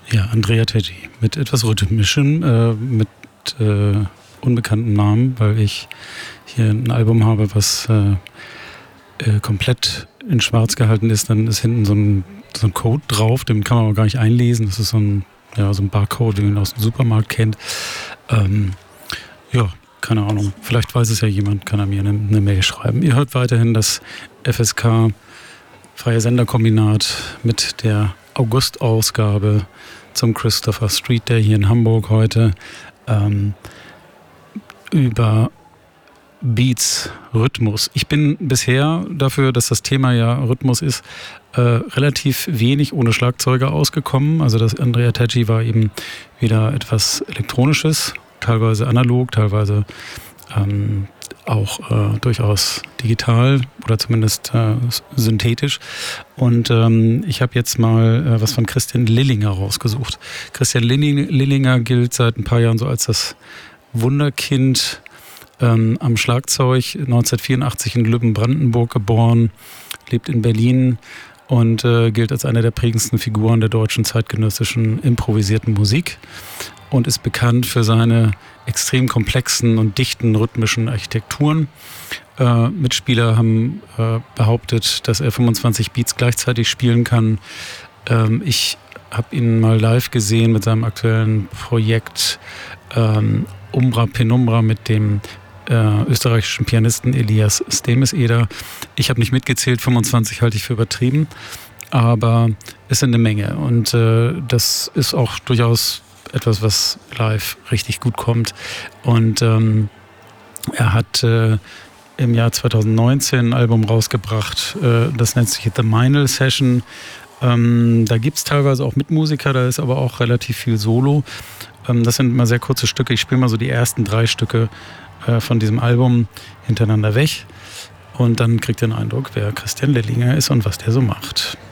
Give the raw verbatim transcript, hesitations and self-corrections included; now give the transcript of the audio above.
Ja, Andrea Teggi mit etwas rhythmischem, äh, mit äh, unbekanntem Namen, weil ich hier ein Album habe, was äh, äh, komplett in schwarz gehalten ist. Dann ist hinten so ein, so ein Code drauf, den kann man aber gar nicht einlesen. Das ist so ein, ja, so ein Barcode, wie man ihn aus dem Supermarkt kennt. Ähm, ja, keine Ahnung. Vielleicht weiß es ja jemand, kann er mir eine, eine Mail schreiben. Ihr hört weiterhin das F S K Freie Senderkombinat mit der August-Ausgabe zum Christopher Street Day hier in Hamburg heute ähm, über Beats, Rhythmus. Ich bin bisher dafür, dass das Thema ja Rhythmus ist, äh, relativ wenig ohne Schlagzeuger ausgekommen. Also das Andrea Teggi war eben wieder etwas Elektronisches, teilweise analog, teilweise ähm, auch äh, durchaus digital oder zumindest äh, synthetisch. Und ähm, ich habe jetzt mal äh, was von Christian Lillinger rausgesucht. Christian Lillinger gilt seit ein paar Jahren so als das Wunderkind ähm, am Schlagzeug. neunzehnhundertvierundachtzig in Lübben-Brandenburg geboren, lebt in Berlin und äh, gilt als eine der prägendsten Figuren der deutschen zeitgenössischen improvisierten Musik und ist bekannt für seine extrem komplexen und dichten rhythmischen Architekturen. Äh, Mitspieler haben äh, behauptet, dass er fünfundzwanzig Beats gleichzeitig spielen kann. Ähm, ich habe ihn mal live gesehen mit seinem aktuellen Projekt ähm, Umbra Penumbra mit dem äh, österreichischen Pianisten Elias Stemeseder. Ich habe nicht mitgezählt, fünfundzwanzig halte ich für übertrieben, aber es sind eine Menge und äh, das ist auch durchaus etwas, was live richtig gut kommt. Und ähm, er hat äh, im Jahr zweitausendneunzehn ein Album rausgebracht, äh, das nennt sich The Meinl Session. Ähm, da gibt es teilweise auch Mitmusiker, da ist aber auch relativ viel Solo. Ähm, das sind immer sehr kurze Stücke. Ich spiele mal so die ersten drei Stücke äh, von diesem Album hintereinander weg. Und dann kriegt ihr einen Eindruck, wer Christian Lillinger ist und was der so macht.